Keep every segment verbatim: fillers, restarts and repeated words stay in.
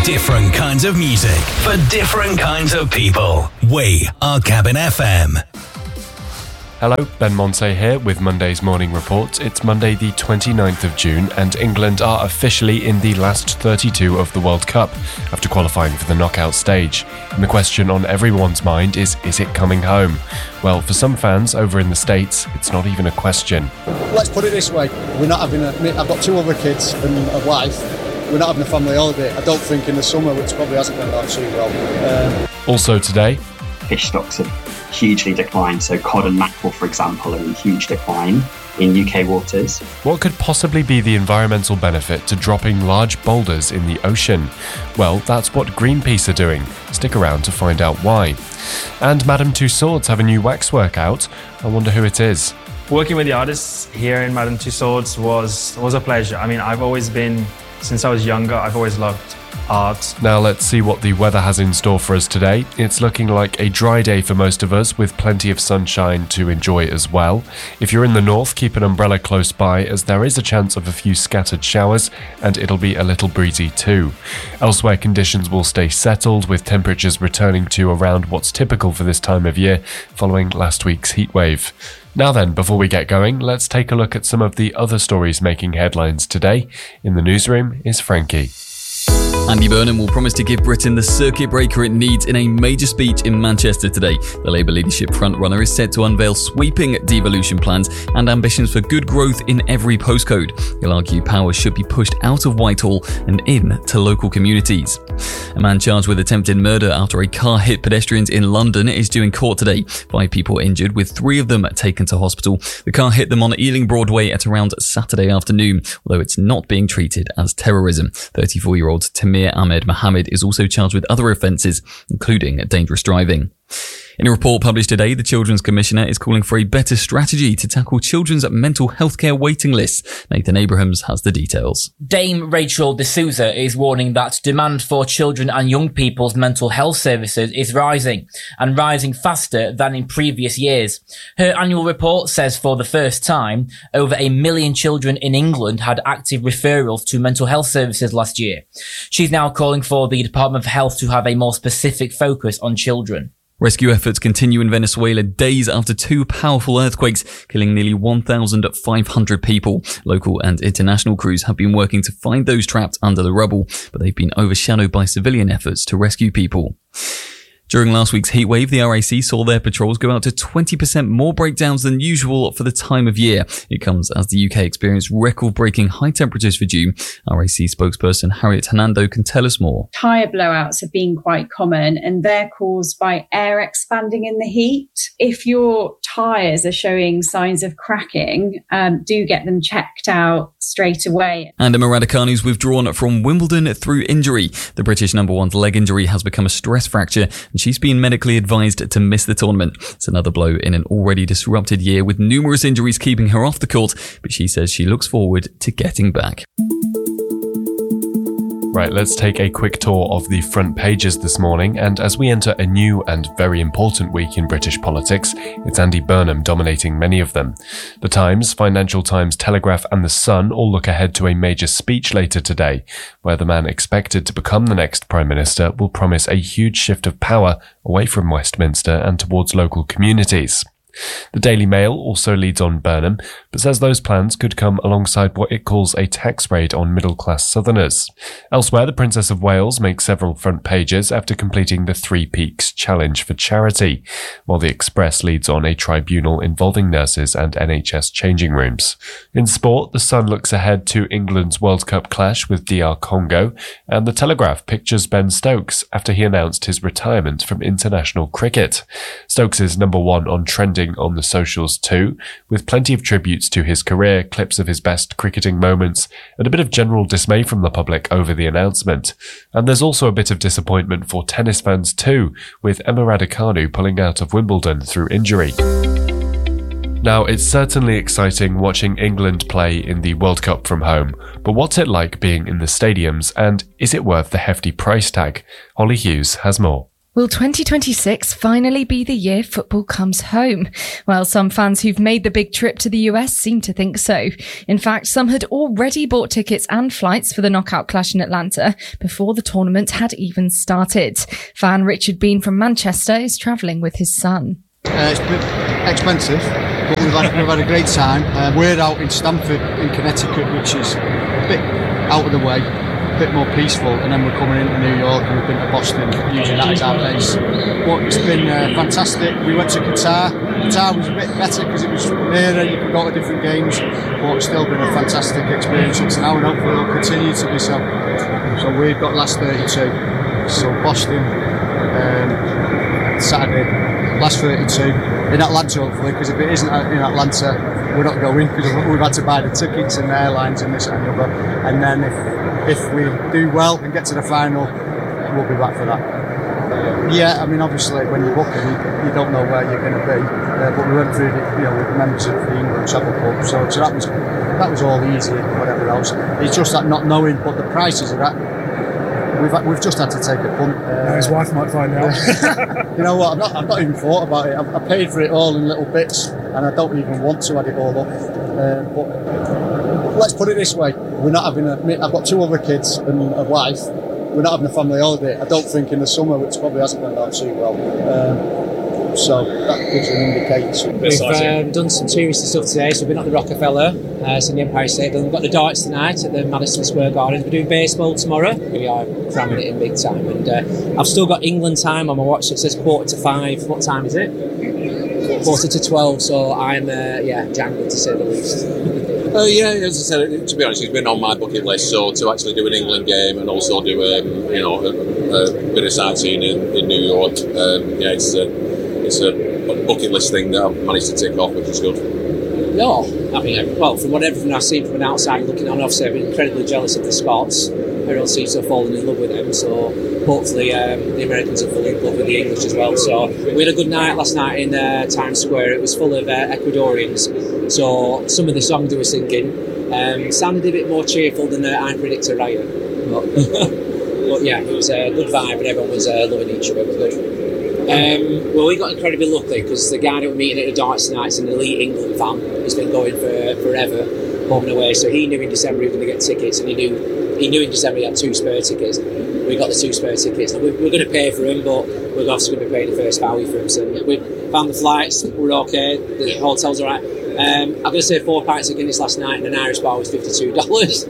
Different kinds of music for different kinds of people. We are Cabin F M. Hello, Ben Monse here with Monday's Morning Report. It's Monday the twenty-ninth of June and England are officially in the last thirty-two of the World Cup after qualifying for the knockout stage. And the question on everyone's mind is, is it coming home? Well, for some fans over in the States, it's not even a question. Let's put it this way, we're not having a, I've got two other kids and a wife, we're not having a family holiday. I don't think in the summer, which probably hasn't gone down too well. Um, also today, fish stocks have hugely declined, so cod and mackerel, for example, are in huge decline in U K waters. What could possibly be the environmental benefit to dropping large boulders in the ocean? Well, that's what Greenpeace are doing. Stick around to find out why. And Madame Tussauds have a new waxwork out. I wonder who it is. Working with the artists here in Madame Tussauds was, was a pleasure. I mean, I've always been, since I was younger, I've always loved art. Now let's see what the weather has in store for us today. It's looking like a dry day for most of us, with plenty of sunshine to enjoy as well. If you're in the north, keep an umbrella close by, as there is a chance of a few scattered showers, and it'll be a little breezy too. Elsewhere, conditions will stay settled, with temperatures returning to around what's typical for this time of year, following last week's heatwave. Now then, before we get going, let's take a look at some of the other stories making headlines today. In the newsroom is Frankie. Andy Burnham will promise to give Britain the circuit breaker it needs in a major speech in Manchester today. The Labour leadership frontrunner is set to unveil sweeping devolution plans and ambitions for good growth in every postcode. He'll argue power should be pushed out of Whitehall and in to local communities. A man charged with attempted murder after a car hit pedestrians in London is due in court today. Five people injured, with three of them taken to hospital. The car hit them on Ealing Broadway at around Saturday afternoon, although it's not being treated as terrorism. thirty-four-year-old Tamir Ahmed Mohammed is also charged with other offences, including dangerous driving. In a report published today, the Children's Commissioner is calling for a better strategy to tackle children's mental health care waiting lists. Nathan Abrahams has the details. Dame Rachel D'Souza is warning that demand for children and young people's mental health services is rising, and rising faster than in previous years. Her annual report says for the first time, over a million children in England had active referrals to mental health services last year. She's now calling for the Department of Health to have a more specific focus on children. Rescue efforts continue in Venezuela days after two powerful earthquakes, killing nearly one thousand five hundred people. Local and international crews have been working to find those trapped under the rubble, but they've been overshadowed by civilian efforts to rescue people. During last week's heatwave, the R A C saw their patrols go out to twenty percent more breakdowns than usual for the time of year. It comes as the U K experienced record-breaking high temperatures for June. R A C spokesperson Harriet Hernando can tell us more. Tyre blowouts have been quite common, and they're caused by air expanding in the heat. If your tyres are showing signs of cracking, um, do get them checked out straight away. And Emma Raducanu's withdrawn from Wimbledon through injury. The British number one's leg injury has become a stress fracture, and she's been medically advised to miss the tournament. It's another blow in an already disrupted year, with numerous injuries keeping her off the court, but she says she looks forward to getting back. Right, let's take a quick tour of the front pages this morning, and as we enter a new and very important week in British politics, it's Andy Burnham dominating many of them. The Times, Financial Times, Telegraph and The Sun all look ahead to a major speech later today, where the man expected to become the next Prime Minister will promise a huge shift of power away from Westminster and towards local communities. The Daily Mail also leads on Burnham, but says those plans could come alongside what it calls a tax raid on middle-class Southerners. Elsewhere, the Princess of Wales makes several front pages after completing the Three Peaks Challenge for charity, while the Express leads on a tribunal involving nurses and N H S changing rooms. In sport, the Sun looks ahead to England's World Cup clash with D R Congo, and the Telegraph pictures Ben Stokes after he announced his retirement from international cricket. Stokes is number one on trending on the socials too, with plenty of tributes to his career, clips of his best cricketing moments, and a bit of general dismay from the public over the announcement. And there's also a bit of disappointment for tennis fans too, with Emma Raducanu pulling out of Wimbledon through injury. Now, it's certainly exciting watching England play in the World Cup from home, but what's it like being in the stadiums, and is it worth the hefty price tag? Holly Hughes has more. Will twenty twenty-six finally be the year football comes home? Well, some fans who've made the big trip to the U S seem to think so. In fact, some had already bought tickets and flights for the knockout clash in Atlanta before the tournament had even started. Fan Richard Bean from Manchester is travelling with his son. Uh, it's been expensive, but we've had, we've had a great time. Uh, we're out in Stamford in Connecticut, which is a bit out of the way, a bit more peaceful, and then we're coming into New York and we've been to Boston using that as our base. But it's been uh, fantastic. We went to Qatar. Qatar was a bit better because it was nearer, you could go to different games, but it's still been a fantastic experience up to now, and hopefully it'll continue to be so. So we've got last thirty-two. So Boston, um, Saturday, last thirty-two in Atlanta hopefully, because if it isn't in Atlanta we're not going, because we've had to buy the tickets and the airlines and this and the other, and then if, if we do well and get to the final we'll be back for that. Yeah, I mean obviously when you're booking you, you don't know where you're going to be, uh, but we went through the, you know, with members of the England Travel Club, so, so that was that was all easy and whatever else. It's just that not knowing, but the prices of that We've, we've just had to take a punt. Uh, His wife might find out. You know what? I've not, I've not even thought about it. I've, I paid for it all in little bits, and I don't even want to add it all up. Uh, but let's put it this way: we're not having a. I've got two other kids and a wife. We're not having a family holiday. I don't think in the summer, which probably hasn't gone down too well. Um, So that gives you an indication. We've um, done some touristy stuff today, so we've been at the Rockefeller, uh, so the Empire State Building. We've got the darts tonight at the Madison Square Garden. We're doing baseball tomorrow. We are cramming it in big time. And uh, I've still got England time on my watch. It says quarter to five. What time is it? Quarter to twelve. So I'm, uh, yeah, jangled to say the least. Uh, yeah, as I said, to be honest, it's been on my bucket list. So to actually do an England game and also do um, you know a, a bit of sightseeing in, in New York, um, yeah, it's. Uh, It's a bucket list thing that I've managed to tick off, which is good. No, I mean, well, from what everything I've seen from an outside looking on, obviously I've been incredibly jealous of the Scots. Everyone seems to have fallen in love with them, so hopefully um, the Americans have fallen in love with the English as well. So we had a good night last night in uh, Times Square. It was full of uh, Ecuadorians, so some of the songs they were singing um, sounded a bit more cheerful than uh, I Predict a Riot. But, but yeah, it was a good vibe and everyone was uh, loving each other. It was good. Um, well, we got incredibly lucky because the guy that we're meeting at the darts tonight is an elite England fan. He's been going for forever, home and away. So he knew in December he was going to get tickets, and he knew he knew in December he had two spare tickets. We got the two spare tickets. Now, we're, we're going to pay for them, but we're also going to be paying the first value for them. So we found the flights. We're okay. The hotel's all right. Um, I'm going to say four pints of Guinness last night, and an Irish bar was fifty-two dollars.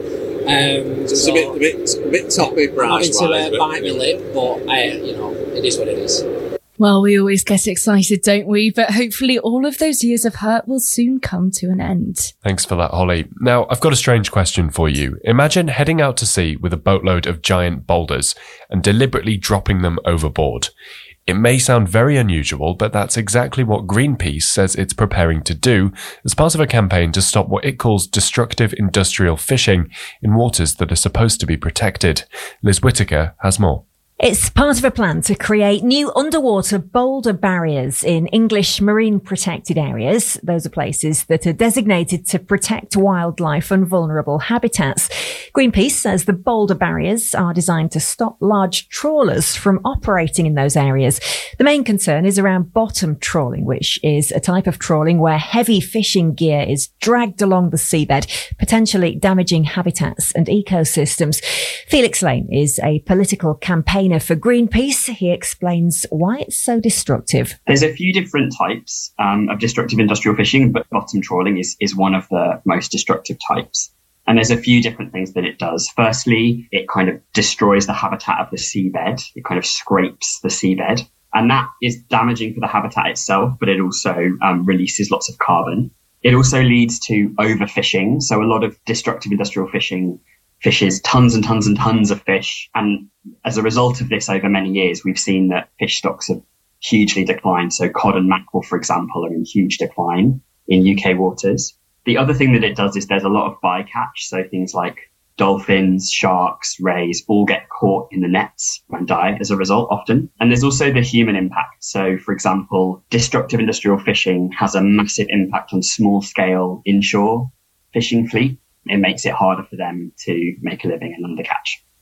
Um, it's so a bit, a bit, a bit toppy price. I'm not into uh, bite my lip, but I, you know, it is what it is. Well, we always get excited, don't we? But hopefully all of those years of hurt will soon come to an end. Thanks for that, Holly. Now, I've got a strange question for you. Imagine heading out to sea with a boatload of giant boulders and deliberately dropping them overboard. It may sound very unusual, but that's exactly what Greenpeace says it's preparing to do as part of a campaign to stop what it calls destructive industrial fishing in waters that are supposed to be protected. Liz Whittaker has more. It's part of a plan to create new underwater boulder barriers in English marine protected areas. Those are places that are designated to protect wildlife and vulnerable habitats. Greenpeace says the boulder barriers are designed to stop large trawlers from operating in those areas. The main concern is around bottom trawling, which is a type of trawling where heavy fishing gear is dragged along the seabed, potentially damaging habitats and ecosystems. Felix Lane is a political campaigner for Greenpeace. He explains why it's so destructive. There's a few different types um, of destructive industrial fishing, but bottom trawling is, is one of the most destructive types. And there's a few different things that it does. Firstly, it kind of destroys the habitat of the seabed. It kind of scrapes the seabed. And that is damaging for the habitat itself, but it also um, releases lots of carbon. It also leads to overfishing. So a lot of destructive industrial fishing fishes tons and tons and tons of fish. And as a result of this, over many years, we've seen that fish stocks have hugely declined. So cod and mackerel, for example, are in huge decline in U K waters. The other thing that it does is there's a lot of bycatch. So things like dolphins, sharks, rays all get caught in the nets and die as a result often. And there's also the human impact. So, for example, destructive industrial fishing has a massive impact on small scale inshore fishing fleet. It makes it harder for them to make a living and undercatch.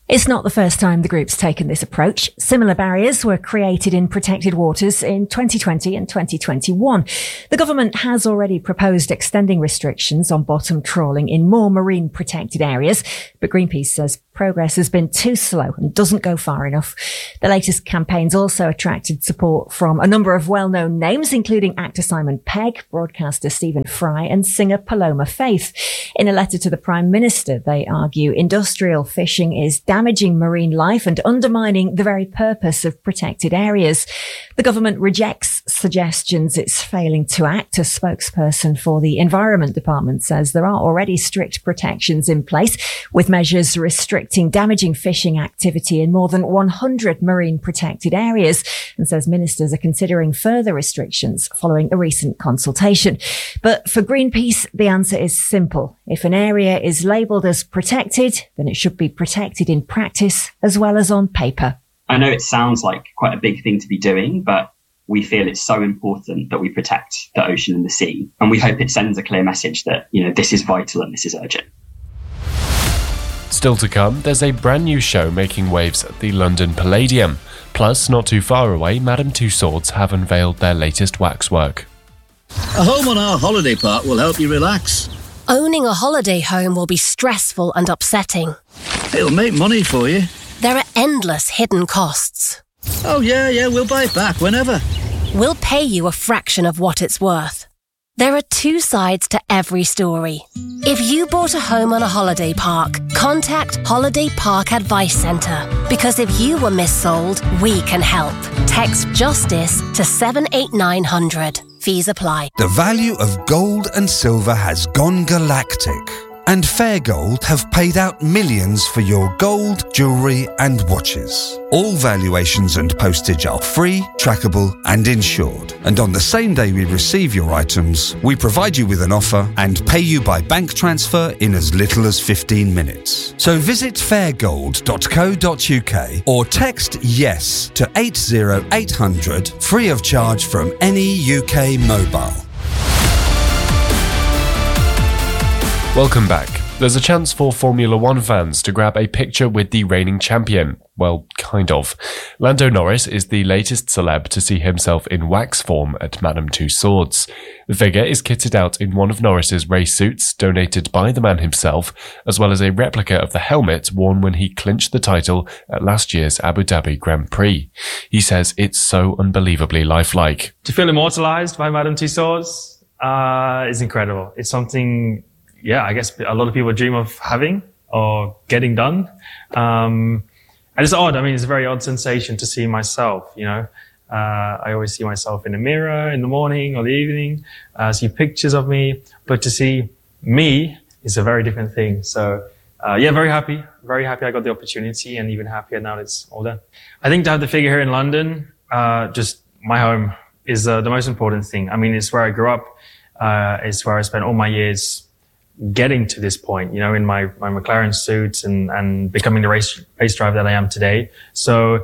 It's not the first time the group's taken this approach. Similar barriers were created in protected waters in twenty twenty and twenty twenty-one. The government has already proposed extending restrictions on bottom trawling in more marine protected areas, but Greenpeace says progress has been too slow and doesn't go far enough. The latest campaigns also attracted support from a number of well-known names, including actor Simon Pegg, broadcaster Stephen Fry, and singer Paloma Faith. In a letter to the Prime Minister, they argue industrial fishing is damaging marine life and undermining the very purpose of protected areas. The government rejects suggestions it's failing to act. A spokesperson for the Environment Department says there are already strict protections in place, with measures restricting damaging fishing activity in more than one hundred marine protected areas, and says ministers are considering further restrictions following a recent consultation. But for Greenpeace, the answer is simple. If an area is labelled as protected, then it should be protected in practice as well as on paper. I know it sounds like quite a big thing to be doing, but we feel it's so important that we protect the ocean and the sea. And we hope it sends a clear message that, you know, this is vital and this is urgent. Still to come, there's a brand new show making waves at the London Palladium. Plus, not too far away, Madame Tussauds have unveiled their latest waxwork. A home on our holiday park will help you relax. Owning a holiday home will be stressful and upsetting. It'll make money for you. There are endless hidden costs. Oh yeah, yeah, we'll buy it back whenever. We'll pay you a fraction of what it's worth. There are two sides to every story. If you bought a home on a holiday park, contact Holiday Park Advice Centre. Because if you were missold, we can help. Text JUSTICE to seven eight nine hundred. Fees apply. The value of gold and silver has gone galactic. And Fair Gold have paid out millions for your gold, jewellery and watches. All valuations and postage are free, trackable and insured. And on the same day we receive your items, we provide you with an offer and pay you by bank transfer in as little as fifteen minutes. So visit fairgold dot co dot uk or text YES to eight zero eight hundred free of charge from any U K mobile. Welcome back. There's a chance for Formula One fans to grab a picture with the reigning champion. Well, kind of. Lando Norris is the latest celeb to see himself in wax form at Madame Tussauds. The figure is kitted out in one of Norris's race suits, donated by the man himself, as well as a replica of the helmet worn when he clinched the title at last year's Abu Dhabi Grand Prix. He says it's so unbelievably lifelike. To feel immortalized by Madame Tussauds uh, is incredible. It's something... yeah, I guess a lot of people dream of having or getting done. Um, and it's odd. I mean, it's a very odd sensation to see myself, you know. Uh, I always see myself in the mirror in the morning or the evening, uh, see pictures of me, but to see me is a very different thing. So, uh, yeah, very happy, very happy I got the opportunity and even happier now that it's all done. I think to have the figure here in London, uh, just my home is uh, the most important thing. I mean, it's where I grew up. Uh, it's where I spent all my years getting to this point, you know, in my, my McLaren suits and, and becoming the race, race driver that I am today. So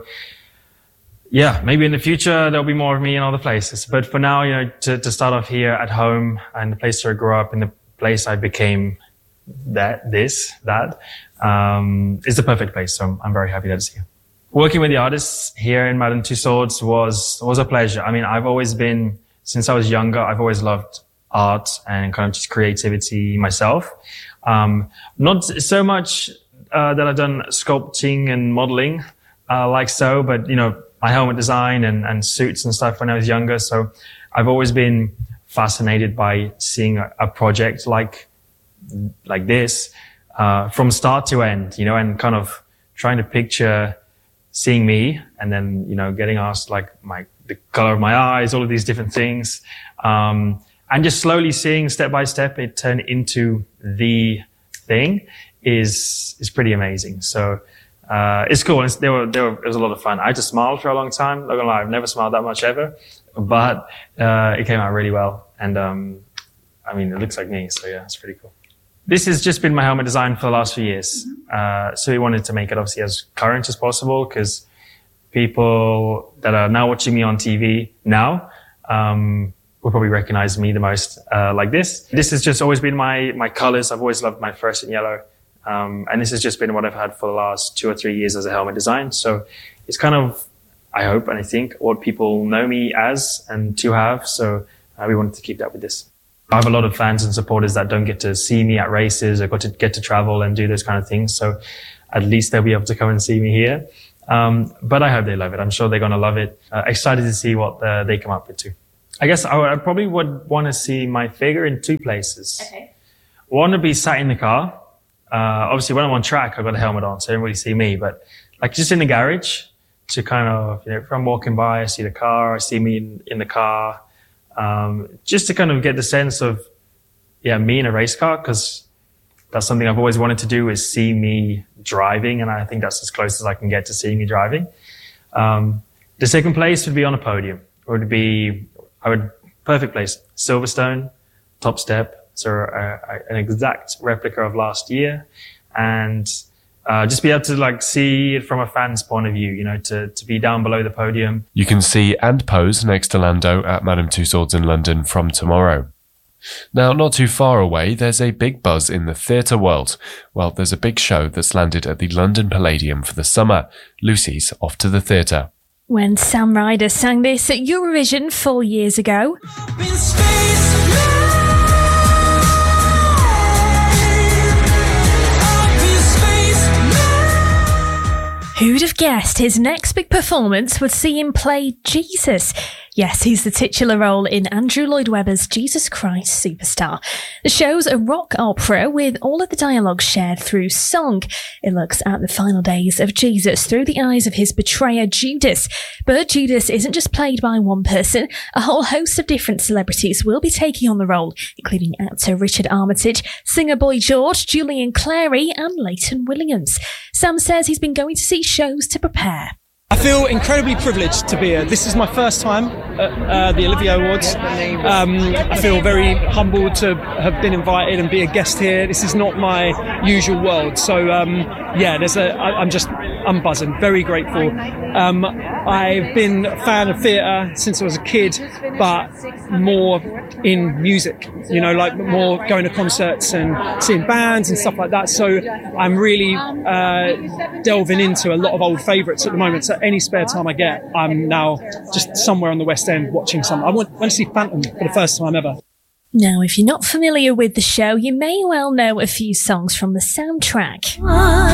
yeah, maybe in the future, there'll be more of me in other places. But for now, you know, to, to start off here at home and the place where I grew up and the place I became that, this, that, um, is the perfect place. So I'm, I'm very happy that it's here. Working with the artists here in Madame Tussauds was, was a pleasure. I mean, I've always been, since I was younger, I've always loved art and kind of just creativity myself. Um, not so much, uh, that I've done sculpting and modeling, uh, like so, but, you know, my helmet design and, and suits and stuff when I was younger. So I've always been fascinated by seeing a, a project like, like this, uh, from start to end, you know, and kind of trying to picture seeing me and then, you know, getting asked like my, the color of my eyes, all of these different things. Um, And just slowly seeing step by step it turn into the thing is, is pretty amazing. So, uh, it's cool. It's, they were, they were, it was a lot of fun. I just smiled for a long time. Not gonna lie, I've never smiled that much ever, but, uh, it came out really well. And, um, I mean, it looks like me. So yeah, it's pretty cool. This has just been my helmet design for the last few years. Uh, so we wanted to make it obviously as current as possible because people that are now watching me on T V now, um, will probably recognize me the most, uh, like this. This has just always been my, my colors. I've always loved my fluorescent yellow. Um, and this has just been what I've had for the last two or three years as a helmet design. So it's kind of, I hope and I think, what people know me as and to have. So uh, we wanted to keep that with this. I have a lot of fans and supporters that don't get to see me at races or got to get to travel and do those kind of things. So at least they'll be able to come and see me here. Um, but I hope they love it. I'm sure they're going to love it. Uh, excited to see what uh, they come up with too. I guess I, would, I probably would want to see my figure in two places. Okay. One would be sat in the car. Uh, obviously when I'm on track, I've got a helmet on, so they don't really see me, but like just in the garage to kind of, you know, if I'm walking by, I see the car, I see me in, in the car, um, just to kind of get the sense of, yeah, me in a race car, because that's something I've always wanted to do, is see me driving. And I think that's as close as I can get to seeing me driving. Um, the second place would be on a podium. It would be, I would, perfect place, Silverstone, top step. So uh, an exact replica of last year, and uh, just be able to like see it from a fan's point of view, you know, to, to be down below the podium. You can see and pose next to Lando at Madame Tussauds in London from tomorrow. Now, not too far away, there's a big buzz in the theatre world. Well, there's a big show that's landed at the London Palladium for the summer. Lucy's off to the theatre. When Sam Ryder sang this at Eurovision four years ago. Who'd have guessed his next big performance would see him play Jesus? Yes, he's the titular role in Andrew Lloyd Webber's Jesus Christ Superstar. The show's a rock opera with all of the dialogue shared through song. It looks at the final days of Jesus through the eyes of his betrayer Judas. But Judas isn't just played by one person. A whole host of different celebrities will be taking on the role, including actor Richard Armitage, singer Boy George, Julian Clary and Leighton Williams. Sam says he's been going to see shows to prepare. I feel incredibly privileged to be here. This is my first time at uh, the Olivier Awards. Um, I feel very humbled to have been invited and be a guest here. This is not my usual world. So, um, yeah, there's a, I, I'm just, I'm buzzing, very grateful. Um, I've been a fan of theatre since I was a kid, but more in music, you know, like more going to concerts and seeing bands and stuff like that. So I'm really uh, delving into a lot of old favourites at the moment. So any spare time I get, I'm now just somewhere on the West End watching some. I went, went to see Phantom for the first time ever. Now, if you're not familiar with the show, you may well know a few songs from the soundtrack.